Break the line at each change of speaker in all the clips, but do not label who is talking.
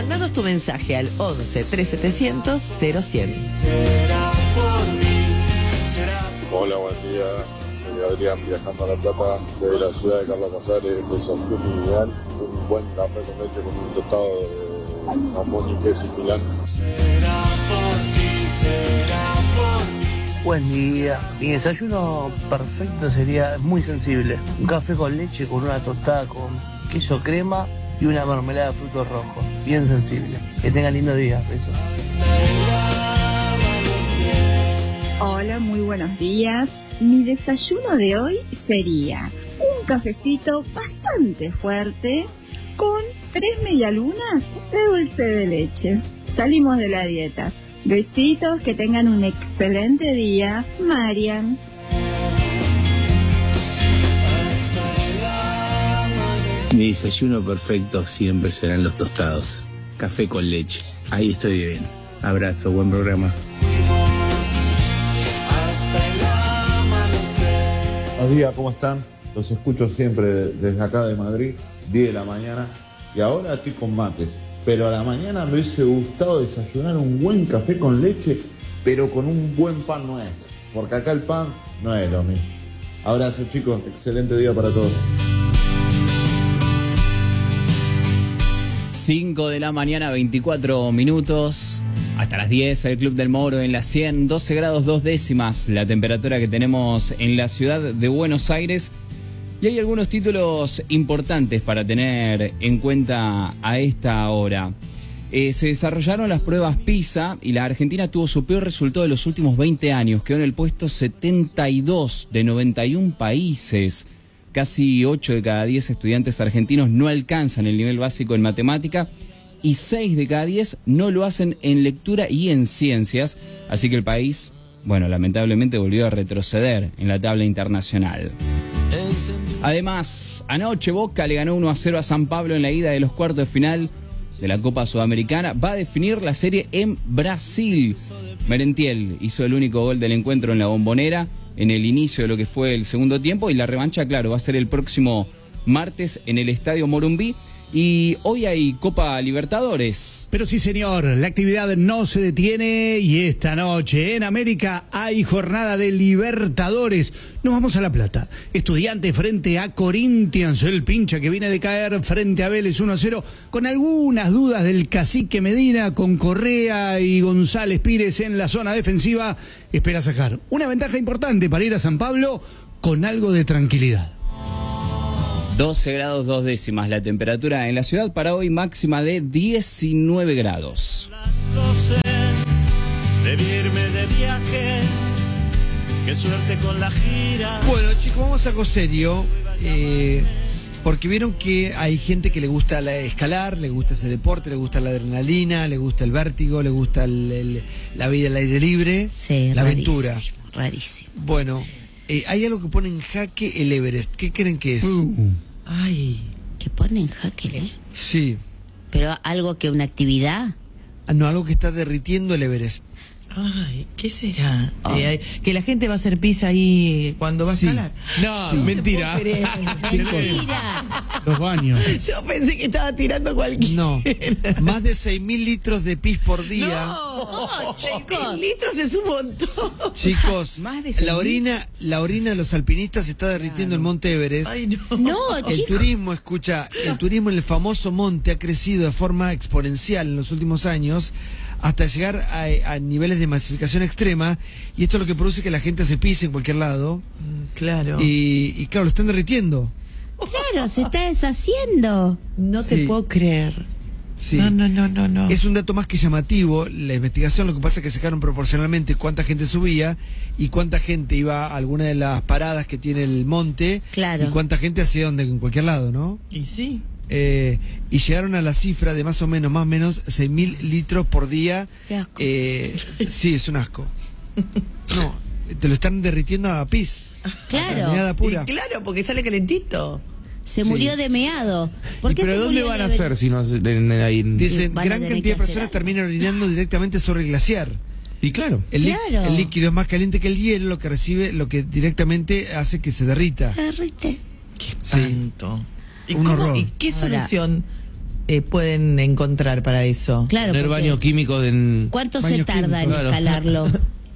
Mándanos tu mensaje al 11 3700 0100.
Hola, buen día. Soy Adrián, viajando a La Plata desde la ciudad de Carlos Casares. Desayuno ideal, un buen café con leche con un tostado de jamón y queso y Milán.
Buen día. Mi desayuno perfecto sería muy sensible. Un café con leche con una tostada con queso crema y una mermelada de frutos rojos. Bien sensible. Que tengan lindo día. Besos.
Hola, muy buenos días. Mi desayuno de hoy sería un cafecito bastante fuerte con 3 medialunas de dulce de leche. Salimos de la dieta. Besitos, que tengan un excelente día. Marian.
Mi desayuno perfecto siempre serán los tostados. Café con leche. Ahí estoy bien. Abrazo, buen programa.
Buenos días, ¿cómo están? Los escucho siempre desde acá de Madrid, 10 de la mañana, y ahora estoy con mates. Pero a la mañana me hubiese gustado desayunar un buen café con leche, pero con un buen pan nuestro, porque acá el pan no es lo mismo. Abrazo, chicos, excelente día para todos.
5 de la mañana, 24 minutos. Hasta las 10, el Club del Moro en la 100, 12 grados 2 décimas, la temperatura que tenemos en la ciudad de Buenos Aires. Y hay algunos títulos importantes para tener en cuenta a esta hora. Se desarrollaron las pruebas PISA y la Argentina tuvo su peor resultado de los últimos 20 años. Quedó en el puesto 72 de 91 países. Casi 8 de cada 10 estudiantes argentinos no alcanzan el nivel básico en matemática y 6 de cada 10 no lo hacen en lectura y en ciencias. Así que el país, bueno, lamentablemente volvió a retroceder en la tabla internacional. Además, anoche Boca le ganó 1-0 a San Pablo en la ida de los cuartos de final de la Copa Sudamericana. Va a definir la serie en Brasil. Merentiel hizo el único gol del encuentro en la Bombonera en el inicio de lo que fue el segundo tiempo, y la revancha, claro, va a ser el próximo martes en el Estadio Morumbi. Y hoy hay Copa Libertadores.
Pero sí, señor, la actividad no se detiene y esta noche en América hay jornada de Libertadores. Nos vamos a La Plata. Estudiante frente a Corinthians, el pincha que viene de caer frente a Vélez 1-0, con algunas dudas del cacique Medina, con Correa y González Pires en la zona defensiva. Espera sacar una ventaja importante para ir a San Pablo con algo de tranquilidad.
12 grados 2 décimas la temperatura en la ciudad para hoy, máxima de 19 grados.
Qué suerte con la gira.
Bueno, chicos, vamos a algo serio. Porque vieron que hay gente que le gusta escalar, le gusta ese deporte, le gusta la adrenalina, le gusta el vértigo, le gusta la vida al aire libre,
sí,
la
rarísimo,
aventura.
Rarísimo.
Bueno, hay algo que pone en jaque el Everest. ¿Qué creen que es?
Ay, ¿que pone en jaque el Everest?
Sí.
¿Pero algo que una actividad?
No, algo que está derritiendo el Everest.
Ay, ¿qué será? Que la gente va a hacer pis ahí cuando va a escalar.
No,
Sí.
mentira.
Mentira.
Los baños.
Yo pensé que estaba tirando cualquier.
No, más de 6.000 litros de pis por día.
No, chicos.
Litros es un montón.
Chicos,
Más de
la orina de los alpinistas está derritiendo el monte Everest.
Ay, no.
No,
El
chicos.
turismo, escucha, el turismo en el famoso monte ha crecido de forma exponencial en los últimos años, hasta llegar a niveles de masificación extrema, y esto es lo que produce que la gente se pise en cualquier lado.
Claro.
Y claro, lo están derritiendo.
Claro, se está deshaciendo.
No
Sí.
te puedo creer.
Sí.
No.
Es un dato más que llamativo. La investigación, lo que pasa es que sacaron proporcionalmente cuánta gente subía y cuánta gente iba a alguna de las paradas que tiene el monte.
Claro.
Y cuánta gente hacía en cualquier lado, ¿no?
Y sí.
Y llegaron a la cifra de más o menos 6.000 litros por día.
Qué asco.
Sí, es un asco. No, te lo están derritiendo a pis.
Claro.
Meada pura.
Y claro, porque sale calentito.
Se murió de meado. ¿Por qué
¿Pero
se
dónde
murió
van a
de-
hacer si no ahí?
Dicen,
van a
gran
tener
cantidad
que
de
hacer
personas
algo.
terminan orinando directamente sobre el glaciar.
Y claro.
Claro.
El líquido es más caliente que el hielo, lo que recibe, lo que directamente hace que se derrita.
Derrite.
Qué
Sí.
espanto. ¿Y,
Un
cómo-
horror.
¿Y qué
Ahora-
solución pueden encontrar para eso?
Claro.
Tener
porque-
baño químico en...
¿Cuánto
Baño
se tarda en
químico,
claro.
escalarlo?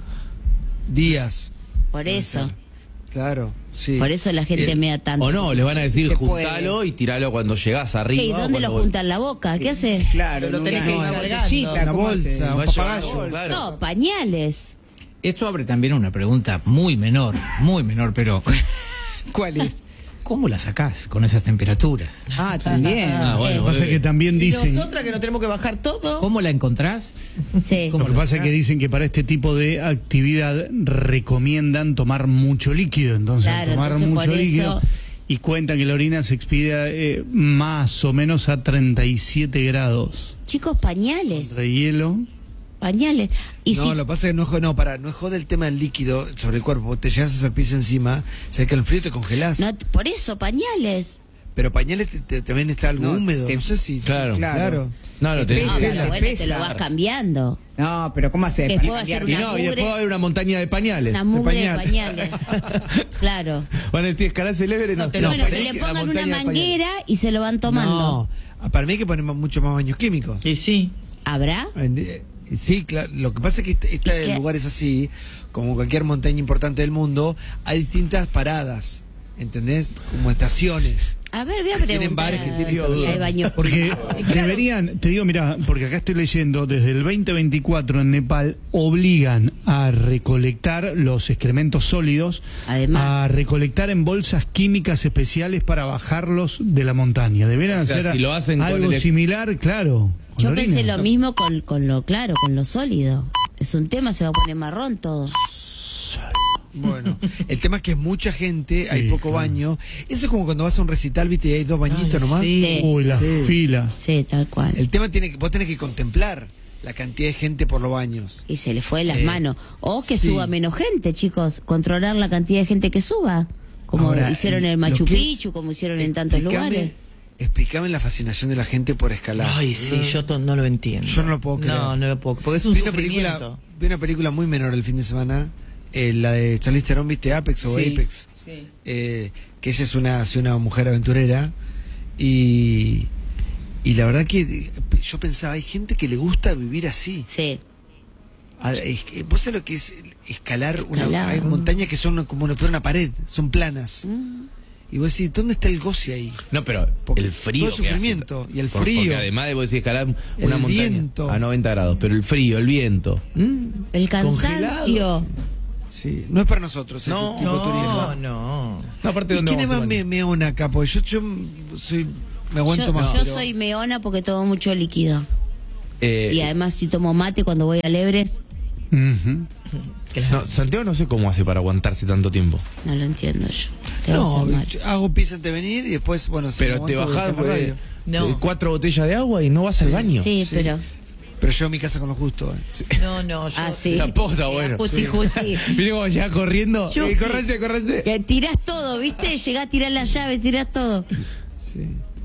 Días.
Por eso.
Claro, sí.
Por eso la gente mea tanto.
O no, le van a decir
Se
juntalo
puede.
y tiralo cuando llegás arriba.
¿Y
o
dónde lo
cuando-
juntan? ¿La boca? ¿Qué haces?
Claro,
Lo tenés que ir
una
cargando.
botellita,
Una
¿cómo hace?
bolsa, un
Vaya,
papagayo.
claro.
No, pañales.
Esto abre también una pregunta muy menor, pero
¿Cuál es?
¿cómo la sacás con esas temperaturas?
Ah, también.
Ah, bueno,
Lo que pasa es
bebé.
que también
¿Y
dicen...
nosotras que no tenemos que bajar todo?
¿Cómo la encontrás?
Sí.
Lo que pasa es que dicen que para este tipo de actividad recomiendan tomar mucho líquido, entonces
Claro,
tomar
entonces
mucho
por eso-
líquido y cuentan que la orina se expide más o menos a 37 grados.
Chicos, pañales.
De hielo.
Pañales. Y
No,
si
lo que pasa es que no es jode el tema del líquido sobre el cuerpo. Te llegas a hacer pis encima, sabes que al frío te congelás.
no, por eso, pañales.
Pero pañales también está algo
No,
húmedo.
te-
No sé si.
Claro.
Claro.
No, lo tenés
No,
que...
pero bueno, te lo vas cambiando.
No, pero ¿cómo haces?
Después
para
va a ser
cambiar?
una
Y no, y después
mugre.
va a haber una montaña de pañales.
Una mugre de
pañal.
pañales. Claro.
Van a decir, escalás el Everest, no,
Bueno,
ponés
que le
la
pongan una
montaña de pañales.
manguera y se lo van tomando.
No, para mí hay que poner mucho más baños químicos.
Y sí.
¿Habrá?
Sí, claro. Lo que pasa es que
qué?
lugares así, como cualquier montaña importante del mundo, hay distintas paradas, ¿entendés? Como estaciones.
A ver, voy a
Tienen bares
preguntar
que tienen
si hay baños.
Porque deberían, te digo, mira, porque acá estoy leyendo, desde el 2024 en Nepal obligan a recolectar los excrementos sólidos,
Además.
a recolectar en bolsas químicas especiales para bajarlos de la montaña. Deberían
O sea,
hacer
si lo hacen con
algo
el-
similar, claro. con
Yo
la
pensé
orina.
lo mismo con lo claro, con lo sólido. Es un tema, se va a poner marrón todo.
Bueno, el tema es que es mucha gente, hay
Sí,
poco
claro.
baño. Eso es como cuando vas a un recital, viste, y hay dos bañitos
Ay,
nomás.
sí.
Sí.
Uy, la
Sí.
fila.
Sí, tal cual.
El tema vos tenés que contemplar la cantidad de gente por los baños.
Y se le fue de las manos. O que
sí.
suba menos gente, chicos. Controlar la cantidad de gente que suba. Como
Ahora,
hicieron en el
lo
Machu
que es-
Picchu, como hicieron en tantos
Explícame-
lugares.
Explícame la fascinación de la gente por escalar.
Ay, sí, yo no lo entiendo.
Yo no lo puedo creer.
No lo puedo. Porque es un
Vi una película,
sufrimiento.
vi una película muy menor el fin de semana, la de Charlize Theron, ¿viste? Apex o
Sí,
Apex.
sí.
Que ella es una mujer aventurera y la verdad que yo pensaba, hay gente que le gusta vivir así.
Sí.
¿Vos sabés lo que es escalar?
Escalar.
Hay montañas que son como una pared, son planas. Y vos decís, ¿dónde está el goce ahí?
No, pero
Porque
el frío.
todo el
que hace-
sufrimiento y el
Porque
frío.
además de vos decís escalar una
El
montaña
viento.
a 90 grados, pero el frío, el viento.
El cansancio.
Congelado.
Sí, no es para nosotros.
No,
tipo de turismo.
No.
No, aparte
¿Y
donde
quién es
vamos,
más
Iván?
meona acá? Porque yo me aguanto
Yo,
más.
yo
pero-
soy meona porque tomo mucho líquido.
Eh,
Y además si tomo mate cuando voy al Everest,
Ujú.
no, Santiago no sé cómo hace para aguantarse tanto tiempo.
no lo entiendo yo. Te va a
No,
hacer mal.
yo hago pis antes de venir y después, bueno, si
Pero
me
te
aguanto,
bajás
voy a la radio.
No.
4 botellas de agua y no vas al baño.
Sí, pero...
Pero yo en mi casa con lo justo.
No, yo.
Ah, sí.
Tampoco está bueno.
Justi, justi.
Mire vos ya corriendo.
Justi.
Correte.
Que tirás todo, ¿viste? Llegás a tirar la llave, tirás todo.
Sí.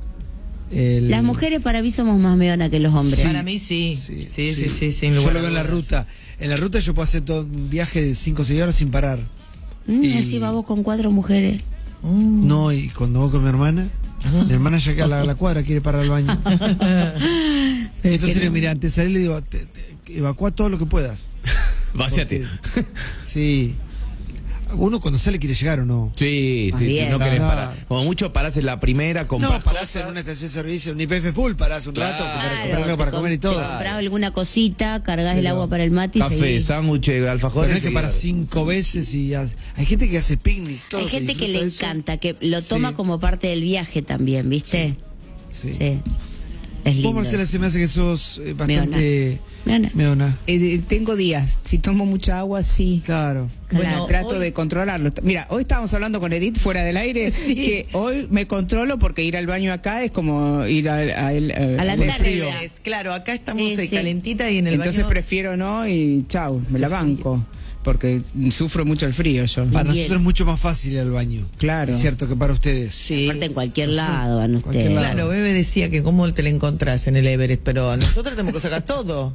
Las mujeres para mí somos más meona que los hombres.
Para mí sí. Sí, sin
Yo
lugar
lo
a
veo en la
dudas.
ruta. En la ruta yo puedo hacer todo un viaje de 5 o 6 horas sin parar. Y-
Así vamos con 4 mujeres.
No, y cuando voy con mi hermana llega a la cuadra, quiere parar al baño. Entonces le digo, mira, antes de salir le digo, evacúa todo lo que puedas.
Váciate.
Sí. Uno cuando sale quiere llegar o no.
Sí,
Más
sí, sí,
bien.
no querés
Claro.
parar. Como mucho parás en la primera,
No,
compras
parás
cosas.
en una estación de servicio, un IPF full, parás un rato para comprar algo para comer y todo.
Te comprás alguna cosita, cargas el agua para el mate y
Café,
seguís.
sándwich,
Pero
alfajores.
no es que para 5 veces y hay gente que hace picnic, todo.
Hay gente que le
disfruta de eso.
encanta, que lo toma
Sí.
como parte del viaje también, ¿viste?
Sí.
Sí. Es lindo.
Vos, Marcela, se me hace que sos bastante
Meona.
meona.
Tengo días. Si tomo mucha agua, sí.
Claro.
Bueno,
trato
hoy-
de controlarlo. Mira, hoy estábamos hablando con Edith fuera del aire,
Sí.
que hoy me controlo porque ir al baño acá es como ir
A la
al
Antártida.
frío.
Claro, acá estamos
Sí, sí.
calentita y en el
Entonces
baño.
prefiero no y chau, me la banco. Porque sufro mucho el frío yo.
Para
Bien.
nosotros es mucho más fácil ir al baño.
Claro.
Es cierto que para ustedes.
Sí.
Aparte en cualquier lado van
cualquier
ustedes.
lado.
Claro, Bebe decía que cómo te la encontrás en el Everest, pero nosotros tenemos que sacar todo.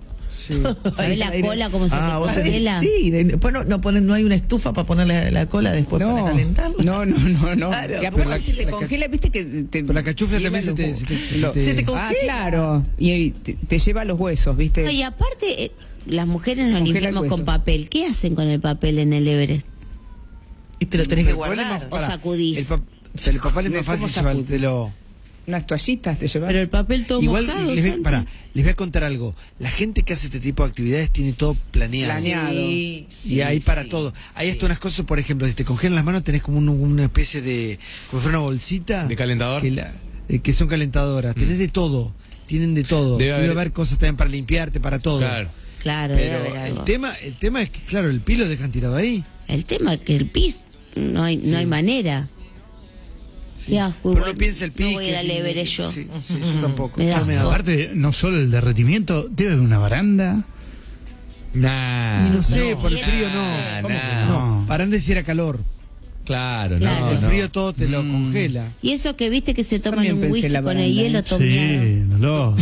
¿Sabés la cola cómo se te congela?
Sí, después no hay una estufa para ponerle la cola después para calentarlo.
No.
Claro,
Que aparte se te congela, viste que
Pero la cachufla también se
te congela.
Ah, claro. Y te lleva los huesos, viste.
No, y aparte, las mujeres nos
Congela
limpiamos
el hueso.
con papel. ¿Qué hacen con el papel en el Everest?
Y te lo tenés que guardar.
O sacudís.
El papel es más fácil llevártelo.
Unas toallitas te llevas.
Pero el papel todo
Igual
mojado,
les
Santi.
voy a contar algo. La gente que hace este tipo de actividades tiene todo planeado.
Sí,
Y hay para todo. Hay hasta unas cosas, por ejemplo, si te congelan las manos tenés como una especie de, como si fuera una bolsita.
¿De calentador?
Que son calentadoras. Tenés de todo. Tienen de todo. Debe haber cosas también para limpiarte, para todo.
Claro,
Pero
debe haber algo.
el tema es que, claro, el pis lo dejan tirado ahí.
El tema es que el pis no hay manera. Qué asco,
Pero no piensa el pis.
No voy a ir al Everest yo.
Sí, yo tampoco.
Me da asco.
Aparte, no solo el derretimiento, debe haber una baranda.
Nah.
Y no sé, por el frío no.
No.
Para antes si era calor.
Claro,
Claro.
El frío todo te lo congela.
Y eso que viste que se toman
También
un
pensé
whisky
la
con el
baranda,
hielo
¿eh?
tomado.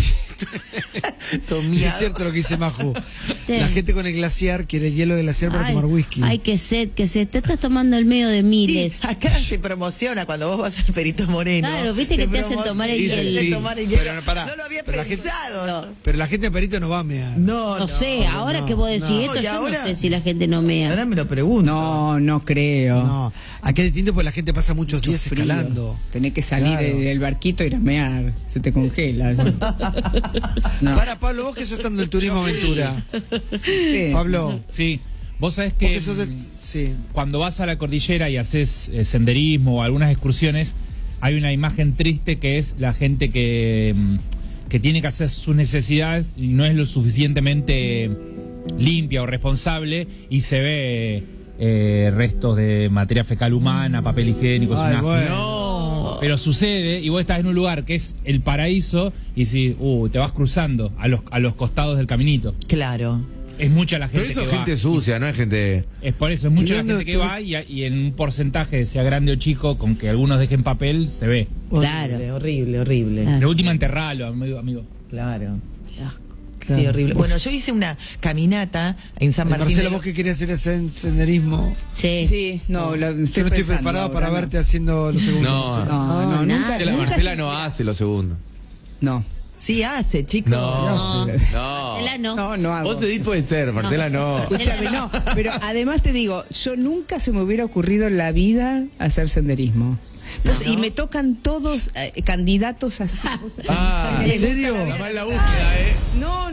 Es cierto lo que dice Maju.
Sí.
La gente con el glaciar quiere el hielo del glaciar para tomar whisky.
Ay, qué sed. Te estás tomando el medio de miles.
Sí, acá se promociona cuando vos vas al Perito Moreno.
Claro, viste que te hacen tomar el hielo.
Pero pará,
no lo había
pero
pensado.
Pero la gente de Perito no va a mear.
No sé, ahora que vos decís esto,
Y
yo
ahora-
no sé si la gente no mea.
Ahora me lo pregunto.
No creo.
No, acá es distinto porque la gente pasa muchos días
Frío.
escalando.
Tenés que salir
Claro.
del barquito y ir a mear. Se te congela. No.
Para, Pablo, vos que sos tan del turismo aventura.
Sí.
Pablo,
Sí, vos sabés
vos
que
que sos sí.
cuando vas a la cordillera y haces senderismo o algunas excursiones, hay una imagen triste que es la gente que tiene que hacer sus necesidades y no es lo suficientemente limpia o responsable y se ve restos de materia fecal humana, papel higiénico, es un
Ay,
asco.
bueno.
No. Pero sucede y vos estás en un lugar que es el paraíso y decís, te vas cruzando a los costados del caminito.
Claro.
Es mucha la gente
Pero eso
que
es gente
va.
sucia, no es gente.
Es por eso, es mucha
¿Y
la
dónde
gente que va y en un porcentaje, sea grande o chico, con que algunos dejen papel, se ve.
Claro.
Horrible.
Ah.
De última enterralo, amigo.
Claro.
Qué asco.
Sí, horrible. Bueno, yo hice una caminata en San Martín.
Marcelo, vos que querías hacer ese senderismo.
Sí.
No,
Yo no estoy preparado para verte haciendo lo segundo.
No, nunca.
nada.
Que la Marcela no hace lo segundo.
No.
Sí hace, chicos.
No.
Marcela no.
No hago.
Vos Edith puede ser, Marcela no.
Escúchame, no. Pero además te digo, yo nunca se me hubiera ocurrido en la vida hacer senderismo. Y me tocan todos candidatos así.
¿En serio?
Está mal la búsqueda,
No.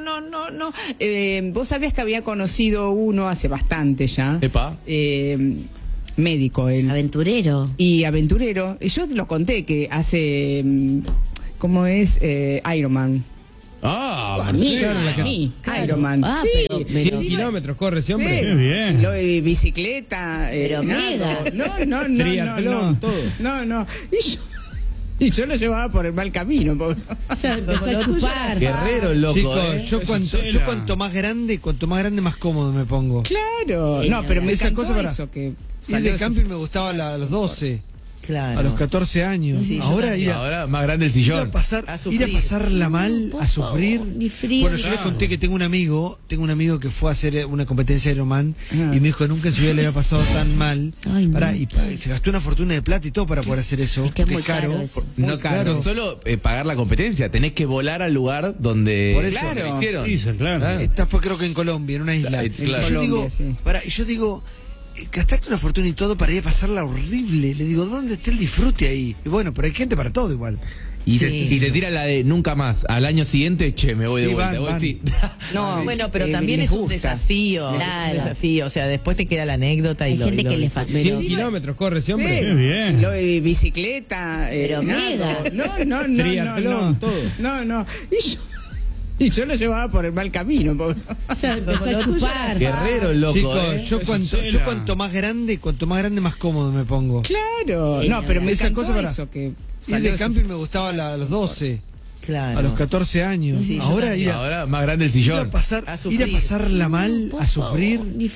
Vos sabías que había conocido uno hace bastante ya.
Epa.
Médico él.
Aventurero.
Y aventurero. Y yo te lo conté que hace. ¿Cómo es? Ironman.
Ah,
A mí,
Marcela.
Ironman.
Ah,
Sí.
pero
100 kilómetros corre ese hombre.
Pero,
Qué bien.
lo de bicicleta.
Pero
nado.
mega.
No.
Triatlón, todo.
No. Y yo lo llevaba por el mal camino.
Se empezó a chupar.
Guerrero loco,
Chicos, yo cuanto más grande, más cómodo me pongo.
Claro.
Sí,
No, pero me
esa
encantó
cosa para
eso que
Ir
salió
de
eso.
camping me gustaba a los 12,
Claro.
a los 14 años.
Sí, yo
ahora
también.
Ahora más grande el
ir a
sillón.
ir a pasarla mal,
Por
a sufrir.
favor, ni frío,
Bueno,
ni
yo les
nada.
conté que tengo un amigo que fue a hacer una competencia de Ironman y me dijo nunca en su vida le había pasado tan mal.
Ay, no.
Y se gastó una fortuna de plata y todo para poder hacer eso.
Es que es
porque
muy caro eso.
No,
Muy caro.
no solo pagar la competencia, tenés que volar al lugar donde
Por eso.
lo hicieron.
Claro.
Esta fue creo que en Colombia, en una isla.
Claro.
Y yo digo,
Colombia, sí.
y yo digo, gastaste una fortuna y todo para ir a pasarla horrible. Le digo, ¿dónde está el disfrute ahí? Y bueno, pero hay gente para todo igual.
Y,
Sí.
te tira la de nunca más. Al año siguiente, me voy
Sí,
de vuelta.
van,
Vos
van.
decís,
No,
Bueno, pero también
les
es un
gusta.
desafío.
Claro.
Es un desafío. O sea, después te queda la anécdota y
Hay
lo
gente
y lo
que le
disfrutas.
falta.
100 kilómetros corre ese hombre.
Qué bien.
Lo de bicicleta.
Pero
nado.
mega.
No.
Triatlón, todo.
No. Y yo lo llevaba por el mal camino.
Se empezó a chupar.
guerrero loco.
Chicos, yo cuanto más grande, más cómodo me pongo.
Claro.
Sí,
No, pero me
esa
encantó
cosa para
eso que
Ir
salió
de
eso.
camping me gustaba a los 12,
Claro.
a los 14 años.
Sí, yo
ahora
también.
ir a
Ahora más grande el sillón.
pasarla mal,
Por
a sufrir.
favor, ni